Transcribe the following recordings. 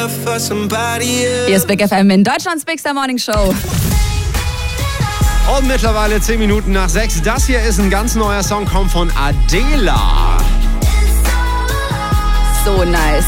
Hier ist Big FM in Deutschlands Big Star Morning Show. Und mittlerweile 10 Minuten nach 6. Das hier ist ein ganz neuer Song, kommt von Adela. So nice.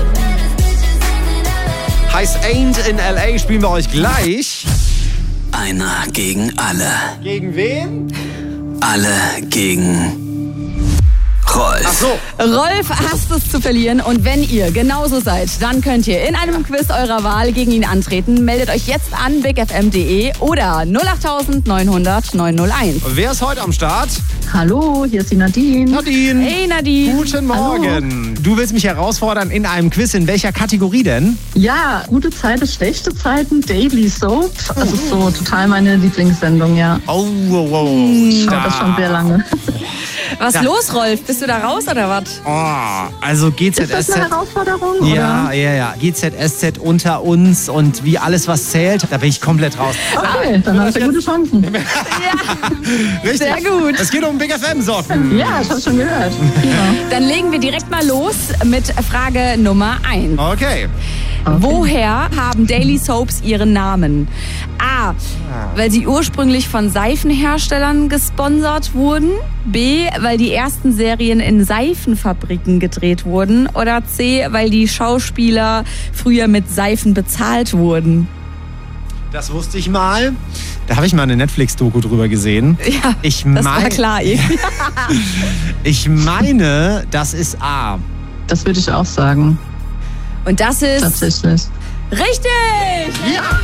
Heißt Ain't in L.A. Spielen wir euch gleich. Einer gegen alle. Gegen wen? Alle gegen Rolf. Ach so. Rolf hasst es zu verlieren und wenn ihr genauso seid, dann könnt ihr in einem Quiz eurer Wahl gegen ihn antreten. Meldet euch jetzt an bigfm.de oder 08900 901. Wer ist heute am Start? Hallo, hier ist die Nadine. Nadine. Hey Nadine. Guten Morgen. Du willst mich herausfordern in einem Quiz. In welcher Kategorie denn? Ja, gute Zeiten, schlechte Zeiten, Daily Soap. Das ist so total meine Lieblingssendung, ja. Oh, Ich schaue das schon sehr lange. Was ist los, Rolf? Bist du da raus oder was? Oh, also Ist das GZSZ. eine Herausforderung? Ja, oder? ja. GZSZ unter uns und wie alles, was zählt, da bin ich komplett raus. Okay, dann hast du gute Chancen. Richtig. Sehr gut. Es geht um Big FM-Socken. Ja, ich hab's schon gehört. Ja. Dann legen wir direkt mal los mit Frage Nummer 1. Okay. Woher haben Daily Soaps ihren Namen? A. Weil sie ursprünglich von Seifenherstellern gesponsert wurden. B. Weil die ersten Serien in Seifenfabriken gedreht wurden. Oder C. Weil die Schauspieler früher mit Seifen bezahlt wurden. Das wusste ich mal. Da habe ich mal eine Netflix-Doku drüber gesehen. Ja, das war klar. Ich meine, das ist A. Das würde ich auch sagen. Und das ist Tatsächlich. richtig!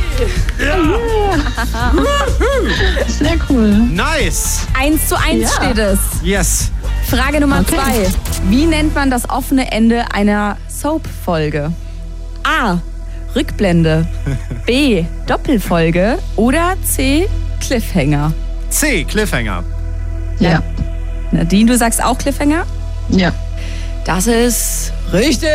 Sehr cool. Nice. 1:1 Ja. steht es. Yes. Frage Nummer Okay. 2. Wie nennt man das offene Ende einer Soap-Folge? A. Rückblende. B. Doppelfolge. Oder C. Cliffhanger. C. Cliffhanger. Ja. Nadine, du sagst auch Cliffhanger? Ja. Das ist richtig!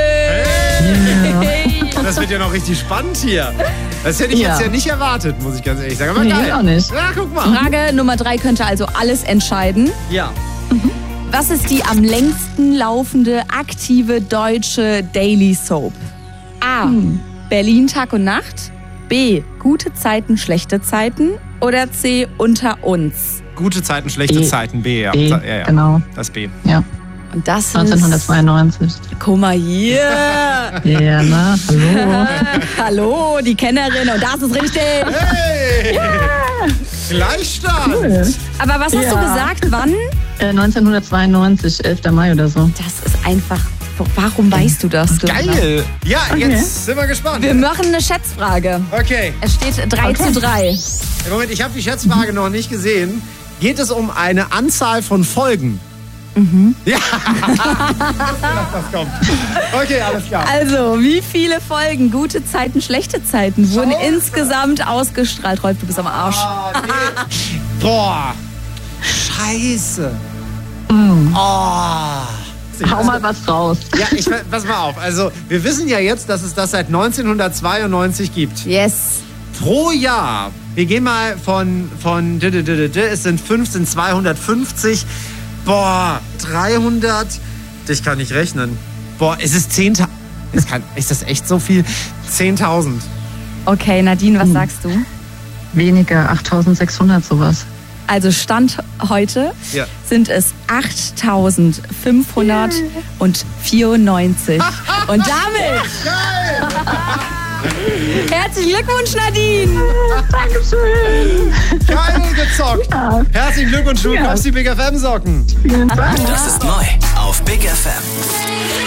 Das wird ja noch richtig spannend hier. Das hätte ich Ja. jetzt ja nicht erwartet, muss ich ganz ehrlich sagen. Aber Nee, geil. auch nicht. Ja, guck mal. Frage Nummer 3 könnte also alles entscheiden. Ja. Was ist die am längsten laufende aktive deutsche Daily Soap? A. Berlin Tag und Nacht. B. Gute Zeiten, schlechte Zeiten. Oder C. Unter uns. Gute Zeiten, schlechte B. Zeiten. B, ja. B, Ja. genau. Das B. Ja. Und das ist... 1992. Guck mal hier. Ja, na, hallo. Hallo, die Kennerin. Und das ist richtig. Hey! Gleichstand! Cool. Aber was hast du Ja. gesagt? Wann? 1992, 11. Mai oder so. Das ist einfach... Warum weißt du das? Geil! Ja, Okay. jetzt sind wir gespannt. Wir machen eine Schätzfrage. Okay. Es steht 3:3. Moment, ich habe die Schätzfrage noch nicht gesehen. Geht es um eine Anzahl von Folgen? Ja. Das kommt. Okay, alles klar. Also, wie viele Folgen Gute Zeiten, schlechte Zeiten wurden insgesamt ausgestrahlt? Rolf, du bist am Arsch. Nee. Boah. Scheiße. Oh. Hau mal was raus. Ja, pass mal auf. Also, wir wissen ja jetzt, dass es das seit 1992 gibt. Yes. Pro Jahr. Wir gehen mal von es sind 250. Boah, 300. Ich kann nicht rechnen. Boah, es ist 10.000. Ist das echt so viel? 10.000. Okay, Nadine, was sagst du? Weniger, 8600 sowas. Also Stand heute Ja. sind es 8.594. Und damit herzlichen Glückwunsch, Nadine! Dankeschön. Geil gezockt. Ja. Herzlichen Glückwunsch, du bekommst die Big FM Socken. Vielen Dank. Das ist neu auf Big FM.